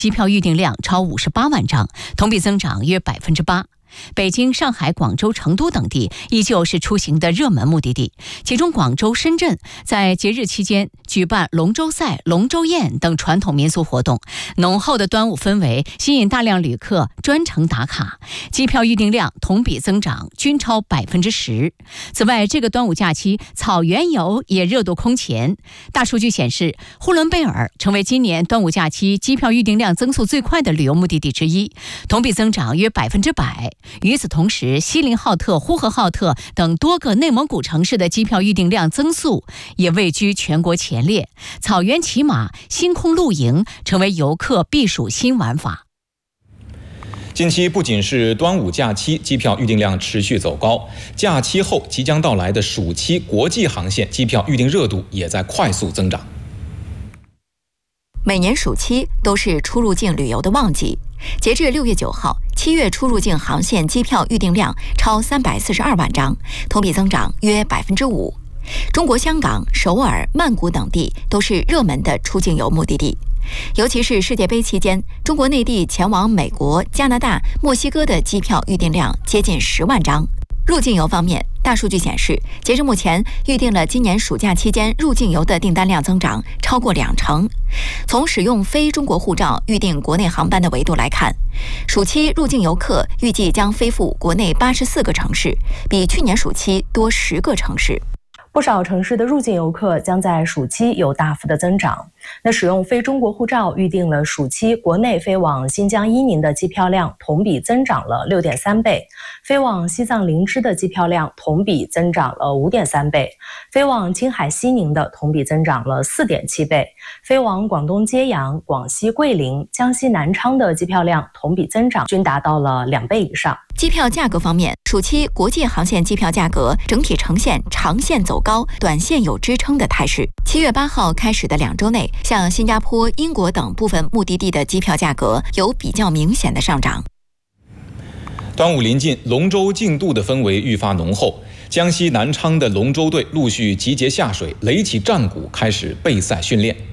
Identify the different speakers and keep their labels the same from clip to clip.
Speaker 1: 机票预订量超58万张，同比增长约8%。北京、上海、广州、成都等地依旧是出行的热门目的地，其中广州、深圳在节日期间举办龙舟赛、龙舟宴等传统民俗活动，浓厚的端午氛围吸引大量旅客专程打卡，机票预订量同比增长均超10%。此外，这个端午假期草原游也热度空前。大数据显示，呼伦贝尔成为今年端午假期机票预订量增速最快的旅游目的地之一，同比增长约100%。与此同时，锡林浩特、呼和浩特等多个内蒙古城市的机票预订量增速也位居全国前列。草原骑马、星空露营成为游客避暑新玩法。
Speaker 2: 近期不仅是端午假期机票预订量持续走高，假期后即将到来的暑期国际航线机票预订热度也在快速增长。
Speaker 3: 每年暑期都是出入境旅游的旺季，截至6月9号，7月出入境航线机票预订量超342万张，同比增长约5%。中国香港、首尔、曼谷等地都是热门的出境游目的地。尤其是世界杯期间，中国内地前往美国、加拿大、墨西哥的机票预订量接近10万张。入境游方面，大数据显示，截至目前，预定了今年暑假期间入境游的订单量增长超过20%。从使用非中国护照预订国内航班的维度来看，暑期入境游客预计将飞赴国内84个城市，比去年暑期多10个城市。
Speaker 4: 不少城市的入境游客将在暑期有大幅的增长。那使用非中国护照预订了暑期国内飞往新疆伊宁的机票量同比增长了6.3倍，飞往西藏林芝的机票量同比增长了5.3倍，飞往青海西宁的同比增长了4.7倍，飞往广东揭阳、广西桂林、江西南昌的机票量同比增长均达到了2倍以上。
Speaker 3: 机票价格方面，暑期国际航线机票价格整体呈现长线走高、短线有支撑的态势。7月8号开始的2周内，像新加坡、英国等部分目的地的机票价格有比较明显的上涨。
Speaker 2: 端午临近，龙舟竞渡的氛围愈发浓厚。江西南昌的龙舟队陆续集结下水，垒起战鼓，开始备赛训练。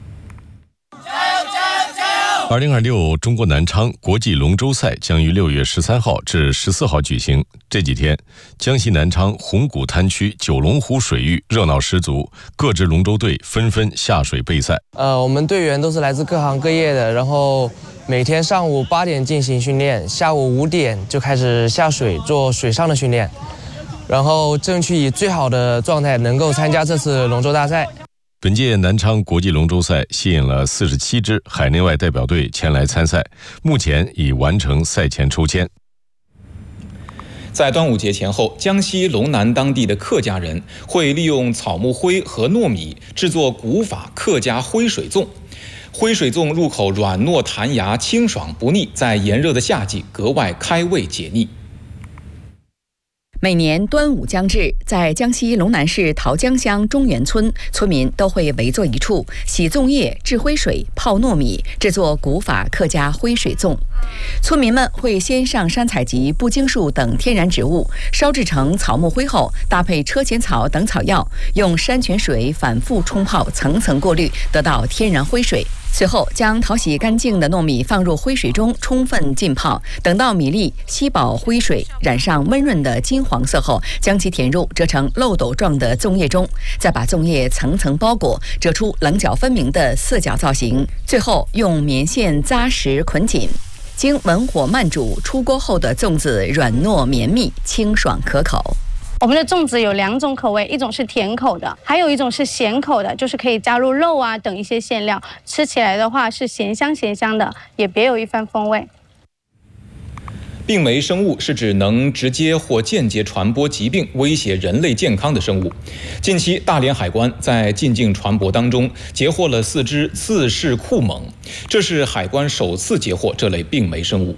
Speaker 5: 2026中国南昌国际龙舟赛将于6月13号至14号举行。这几天，江西南昌红谷滩区九龙湖水域热闹十足，各支龙舟队纷纷下水备赛。
Speaker 6: 我们队员都是来自各行各业的，然后每天上午8点进行训练，下午5点就开始下水做水上的训练，然后争取以最好的状态能够参加这次龙舟大赛。
Speaker 5: 本届南昌国际龙舟赛吸引了47支海内外代表队前来参赛，目前已完成赛前抽签。
Speaker 2: 在端午节前后，江西龙南当地的客家人会利用草木灰和糯米制作古法客家灰水粽。灰水粽入口软糯弹牙，清爽不腻，在炎热的夏季格外开胃解腻。
Speaker 1: 每年端午将至，在江西龙南市桃江乡中原村，村民都会围坐一处，洗粽叶、制灰水、泡糯米，制作古法客家灰水粽。村民们会先上山采集布荆树等天然植物，烧制成草木灰后，搭配车前草等草药，用山泉水反复冲泡，层层过滤，得到天然灰水。随后将淘洗干净的糯米放入灰水中充分浸泡，等到米粒吸饱灰水，染上温润的金黄色后，将其填入折成漏斗状的粽叶中，再把粽叶层层包裹，折出棱角分明的四角造型，最后用棉线扎实捆紧。经文火慢煮，出锅后的粽子软糯绵密，清爽可口。
Speaker 7: 我们的粽子有2种口味，一种是甜口的，还有一种是咸口的，就是可以加入肉啊等一些馅料，吃起来的话是咸香的，也别有一番风味。
Speaker 2: 病媒生物是指能直接或间接传播疾病、威胁人类健康的生物。近期，大连海关在进境船舶当中截获了4只刺氏库猛，这是海关首次截获这类病媒生物。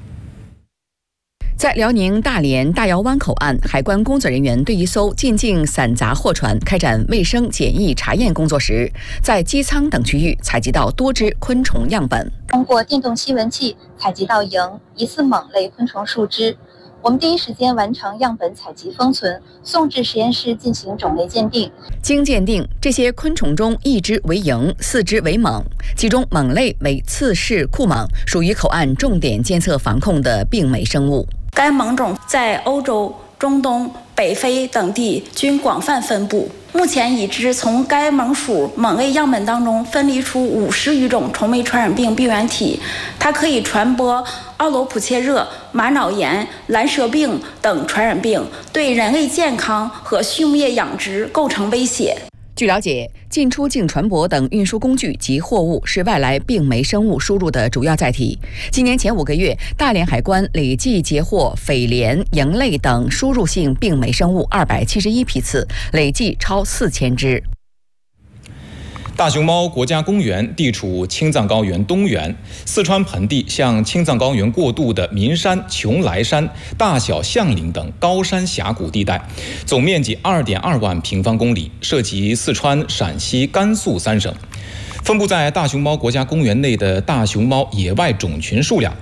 Speaker 1: 在辽宁大连大窑湾口岸，海关工作人员对一艘进境散杂货船开展卫生检疫查验工作时，在机舱等区域采集到多只昆虫样本。
Speaker 8: 通过电动吸闻器采集到疑似猛类昆虫数只， 我们第一时间完成样本采集封存，送至实验室进行种类鉴定。
Speaker 1: 经鉴定，这些昆虫中1只为蝇，4只为猛，其中猛类为刺氏库猛，属于口岸重点监测防控的病媒生物。
Speaker 9: 该猛种在欧洲、中东、北非等地均广泛分布。目前已知从该猛属猛类样本当中分离出50余种虫媒传染病病原体，它可以传播奥罗普切热、玛瑙炎、蓝舌病等传染病，对人类健康和畜牧业养殖构成威胁。
Speaker 1: 据了解，进出境船舶等运输工具及货物是外来病媒生物输入的主要载体。今年前5个月，大连海关累计截获蜚蠊、蝇类等输入性病媒生物271批次，累计超4000只。
Speaker 2: 大熊猫国家公园地处青藏高原东缘，四川盆地向青藏高原过渡的岷山、邛崃山、大小象岭等高山峡谷地带，总面积2.2万平方公里，涉及四川、陕西、甘肃3省。分布在大熊猫国家公园内的大熊猫野外种群数量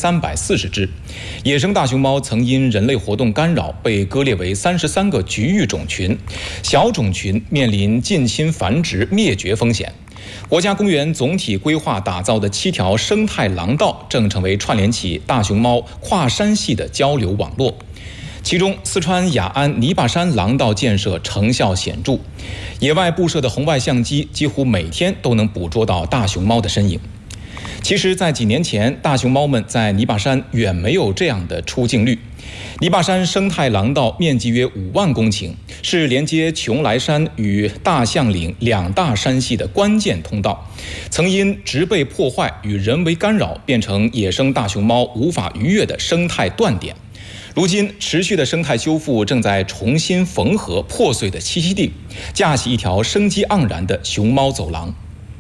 Speaker 2: 1340只，野生大熊猫曾因人类活动干扰被割裂为33个局域种群，小种群面临近亲繁殖灭绝风险。国家公园总体规划打造的7条生态廊道正成为串联起大熊猫跨山系的交流网络。其中，四川雅安泥巴山廊道建设成效显著，野外布设的红外相机几乎每天都能捕捉到大熊猫的身影。其实，在几年前，大熊猫们在泥巴山远没有这样的出镜率。泥巴山生态廊道面积约5万公顷，是连接邛崃山与大象岭2大山系的关键通道，曾因植被破坏与人为干扰，变成野生大熊猫无法逾越的生态断点。如今，持续的生态修复正在重新缝合破碎的栖息地，架起一条生机盎然的熊猫走廊。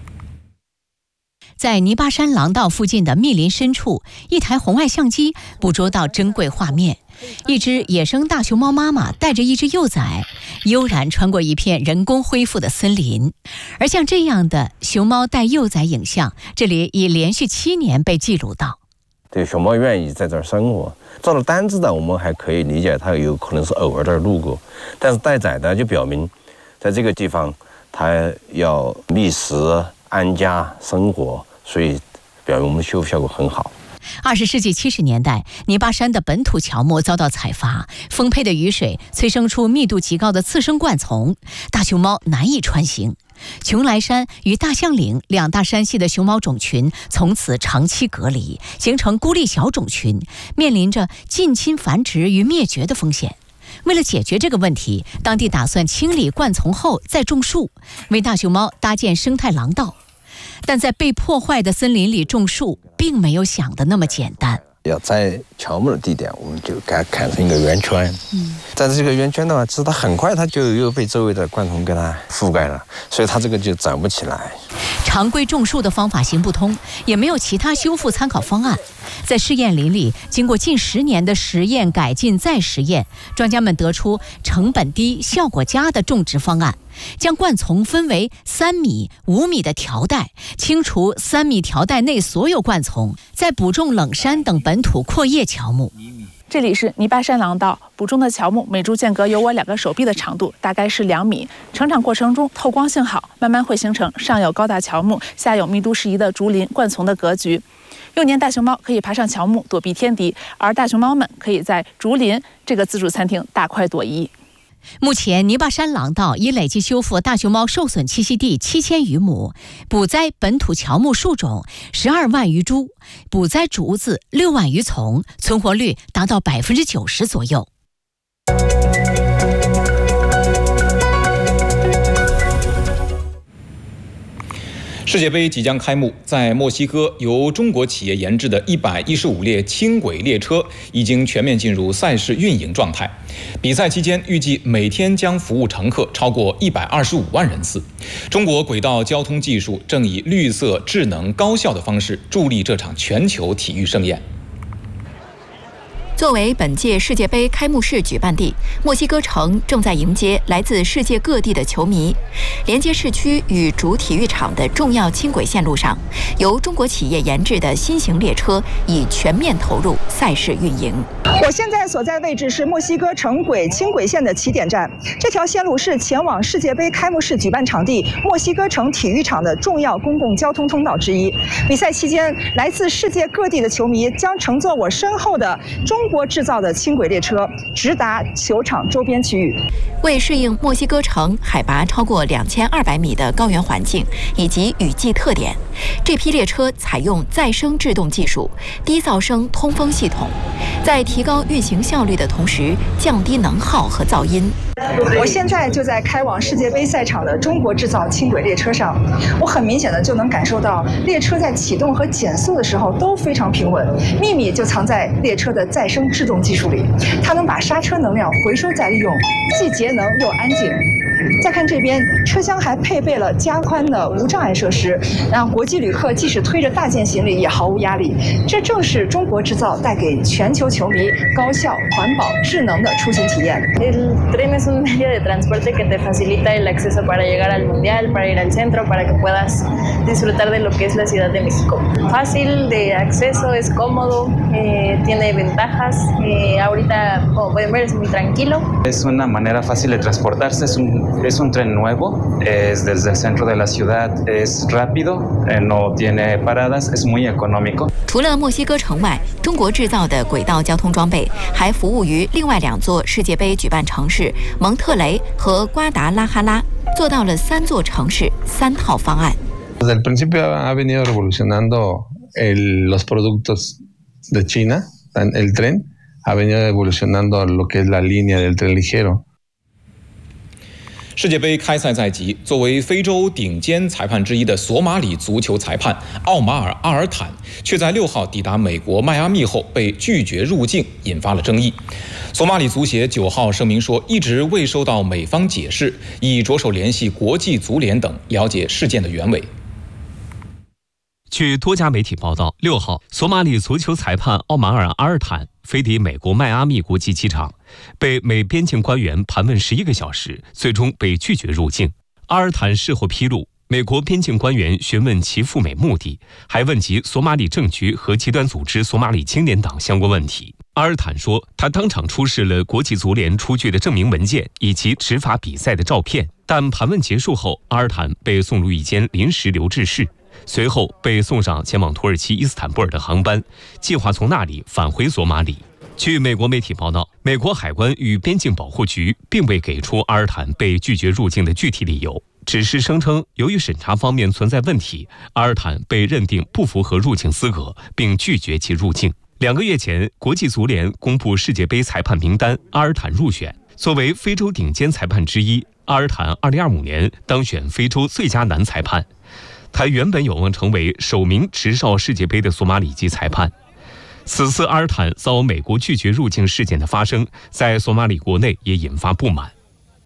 Speaker 10: 在泥巴山廊道附近的密林深处，一台红外相机捕捉到珍贵画面：一只野生大熊猫妈妈带着一只幼崽，悠然穿过一片人工恢复的森林。而像这样的熊猫带幼崽影像，这里已连续7年被记录到。
Speaker 11: 对，熊猫愿意在这儿生活。照了单只的，我们还可以理解它有可能是偶尔这儿路过，但是带崽的就表明，在这个地方它要觅食、安家、生活，所以表明我们的修复效果很好。
Speaker 10: 20世纪70年代，泥巴山的本土乔木遭到采伐，丰沛的雨水催生出密度极高的次生灌丛，大熊猫难以穿行。邛崃山与大象岭2大山系的熊猫种群从此长期隔离，形成孤立小种群，面临着近亲繁殖与灭绝的风险。为了解决这个问题，当地打算清理灌丛后再种树，为大熊猫搭建生态廊道。但在被破坏的森林里种树，并没有想的那么简单。
Speaker 11: 要在乔木的地点，我们就给它砍成一个圆圈。在这个圆圈的话，其实它很快它就又被周围的灌丛给它覆盖了，所以它这个就长不起来。
Speaker 10: 常规种树的方法行不通，也没有其他修复参考方案。在试验林里，经过近10年的实验、改进再实验，专家们得出成本低、效果佳的种植方案。将灌丛分为3米、5米的条带，清除3米条带内所有灌丛，再补种冷杉等本土阔叶乔木。
Speaker 12: 这里是泥巴山廊道，补种的乔木每株间隔有我2个手臂的长度，大概是2米。成长过程中透光性好，慢慢会形成上有高大乔木，下有密度适宜的竹林灌丛的格局。幼年大熊猫可以爬上乔木躲避天敌，而大熊猫们可以在竹林这个自助餐厅大快朵颐。
Speaker 10: 目前，泥巴山廊道已累计修复大熊猫受损栖息地7000余亩，补栽本土乔木树种12万余株，补栽竹子6万余丛，存活率达到90%左右。
Speaker 2: 世界杯即将开幕，在墨西哥由中国企业研制的115列轻轨列车已经全面进入赛事运营状态。比赛期间，预计每天将服务乘客超过125万人次。中国轨道交通技术正以绿色、智能、高效的方式助力这场全球体育盛宴。
Speaker 3: 作为本届世界杯开幕式举办地，墨西哥城正在迎接来自世界各地的球迷。连接市区与主体育场的重要轻轨线路上，由中国企业研制的新型列车已全面投入赛事运营。
Speaker 13: 我现在所在位置是墨西哥城轨轻轨线的起点站，这条线路是前往世界杯开幕式举办场地墨西哥城体育场的重要公共交通通道之一。比赛期间，来自世界各地的球迷将乘坐我身后的中国制造的轻轨列车，直达球场周边区域。
Speaker 3: 为适应墨西哥城海拔超过2200米的高原环境以及雨季特点，这批列车采用再生制动技术、低噪声通风系统，在提高运行效率的同时，降低能耗和噪音。
Speaker 13: 我现在就在开往世界杯赛场的中国制造轻轨列车上，我很明显的就能感受到，列车在启动和减速的时候都非常平稳，秘密就藏在列车的再生制动技术里，它能把刹车能量回收再利用，既节能又安静。再看这边，车厢还配备了加宽的无障碍设施，让国际旅客即使推着大件行李也毫无压力。这正是中国制造带给全球球迷高效、环保、智能的出行体验。
Speaker 14: El tren es un medio de transporte que te facilita el acceso para llegar al mundial, para ir al centro, para que puedas disfrutar de lo que es la Ciudad de México. Fácil de acceso, es cómodo, tiene ventajas. Ahorita, como pueden ver, es muy tranquilo.
Speaker 15: Es una manera fácil de transportarse. Es un tren nuevo, es desde el centro de la ciudad, es rápido, no tiene paradas, es muy económico.
Speaker 3: 除了墨西哥城外，中国制造的轨道交通装备还服务于另外2座世界杯举办城市蒙特雷和瓜达拉哈拉，做到了3座城市3套方案。
Speaker 16: Desde el principio ha venido revolucionando los productos de China, el tren ha venido evolucionando lo que es la línea del tren ligero.
Speaker 2: 世界杯开赛在即，作为非洲顶尖裁判之一的索马里足球裁判奥马尔·阿尔坦，却在6号抵达美国迈阿密后被拒绝入境，引发了争议。索马里足协9号声明说，一直未收到美方解释，已着手联系国际足联等了解事件的原委。
Speaker 17: 据多家媒体报道，6号，索马里足球裁判奥马尔·阿尔坦飞抵美国迈阿密国际机场，被美边境官员盘问11个小时，最终被拒绝入境。阿尔坦事后披露，美国边境官员询问其赴美目的，还问及索马里政局和极端组织索马里青年党相关问题。阿尔坦说，他当场出示了国际足联出具的证明文件以及执法比赛的照片，但盘问结束后，阿尔坦被送入一间临时留置室。随后被送上前往土耳其伊斯坦布尔的航班，计划从那里返回索马里。据美国媒体报道，美国海关与边境保护局并未给出阿尔坦被拒绝入境的具体理由，只是声称由于审查方面存在问题，阿尔坦被认定不符合入境资格，并拒绝其入境。2个月前，国际足联公布世界杯裁判名单，阿尔坦入选。作为非洲顶尖裁判之一，阿尔坦2025年当选非洲最佳男裁判。他原本有望成为首名执照世界杯的索马里籍裁判。此次阿尔坦遭美国拒绝入境事件的发生，在索马里国内也引发不满。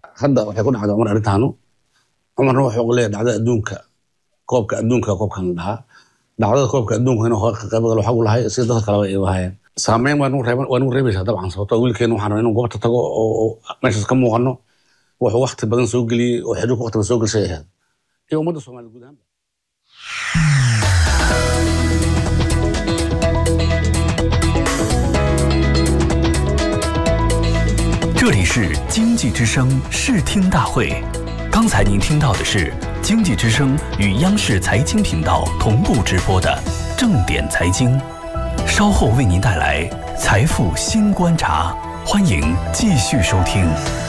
Speaker 18: 这里是经济之声视听大会，刚才您听到的是经济之声与央视财经频道同步直播的正点财经，稍后为您带来财富新观察，欢迎继续收听。